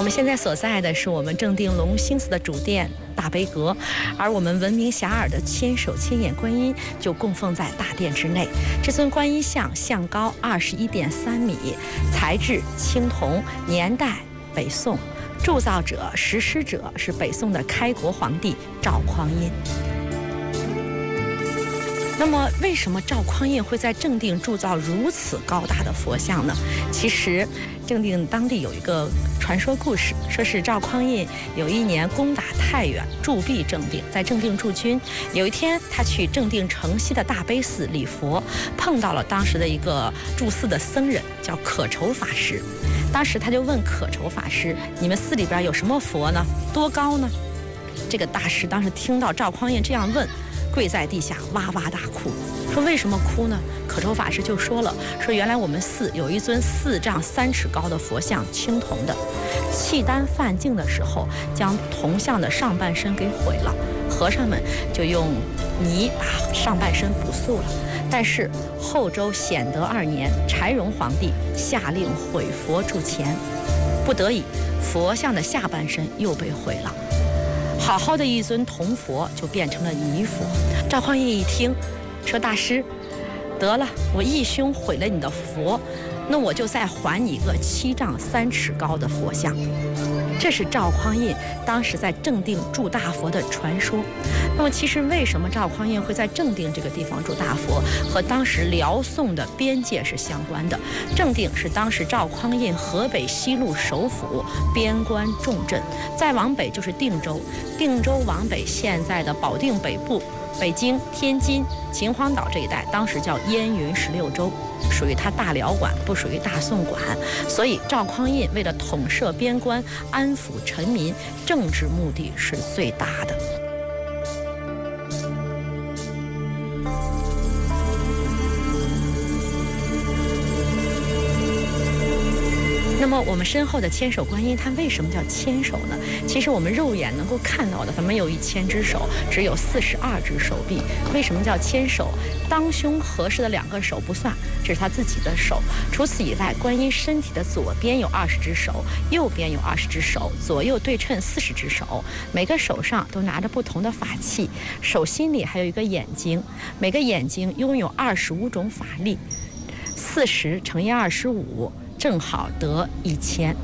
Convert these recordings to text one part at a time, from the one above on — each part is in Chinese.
们现在所在的是我们正定隆兴寺的主殿大悲阁，而我们闻名遐迩的千手千眼观音就供奉在大殿之内。这尊观音像像高21.3米，材质青铜，年代北宋，铸造者、实施者是北宋的开国皇帝赵匡胤。那么，为什么赵匡胤会在正定铸造如此高大的佛像呢？其实，正定当地有一个传说故事，说是赵匡胤有一年攻打太原，驻跸正定，在正定驻军。有一天，他去正定城西的大悲寺礼佛，碰到了当时的一个住寺的僧人，叫可愁法师。当时他就问可愁法师：“你们寺里边有什么佛呢？多高呢？”这个大师当时听到赵匡胤这样问，跪在地下哇哇大哭，说为什么哭呢？可愁法师就说了，说原来我们寺有一尊4丈3尺高的佛像，青铜的，契丹犯境的时候将铜像的上半身给毁了，和尚们就用泥把上半身补塑了。但是后周显德2年，柴荣皇帝下令毁佛铸钱，不得已，佛像的下半身又被毁了。好好的一尊铜佛就变成了泥佛。赵匡胤一听，说大师，得了，我义兄毁了你的佛，那我就再还你一个7丈3尺高的佛像。这是赵匡胤当时在正定铸大佛的传说。那么其实为什么赵匡胤会在正定这个地方铸大佛，和当时辽宋的边界是相关的。正定是当时赵匡胤河北西路首府，边关重镇，再往北就是定州，定州往北现在的保定北部，北京、天津、秦皇岛这一带当时叫燕云16州，属于他大辽管，不属于大宋管。所以赵匡胤为了统摄边关，安抚臣民，政治目的是最大的。那么我们身后的千手观音，它为什么叫千手呢？其实我们肉眼能够看到的，它没有1000只手，只有42只手臂。为什么叫千手？当胸合适的2个手不算，这是他自己的手。除此以外，观音身体的左边有20只手，右边有20只手，左右对称40只手。每个手上都拿着不同的法器，手心里还有一个眼睛，每个眼睛拥有25种法力，40乘以25。正好得1000。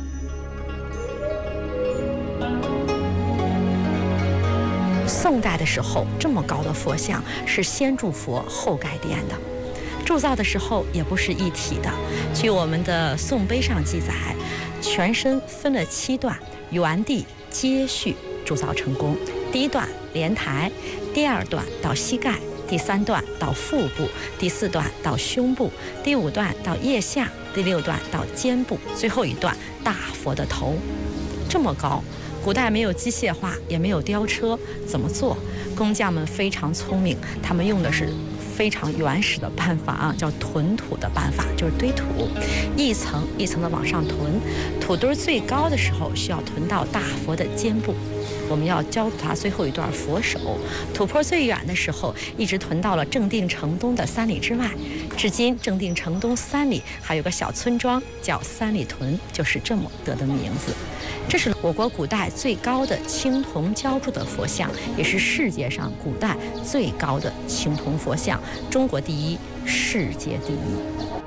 宋代的时候，这么高的佛像是先铸佛后盖殿的，铸造的时候也不是一体的。据我们的宋碑上记载，全身分了7段，原地接续铸造成功。第1段莲台，第2段到膝盖，第3段到腹部，第4段到胸部，第5段到腋下，第6段到肩部，最后一段大佛的头。这么高，古代没有机械化，也没有雕车，怎么做？工匠们非常聪明，他们用的是非常原始的办法啊，叫屯土的办法，就是堆土，一层一层的往上屯。土堆最高的时候需要屯到大佛的肩部，我们要教他最后一段佛手。土坡最远的时候，一直屯到了正定城东的3里之外。至今，正定城东3里还有个小村庄叫3里屯，就是这么得的名字。这是我国古代最高的青铜浇铸的佛像，也是世界上古代最高的青铜佛像，中国第1，世界第1。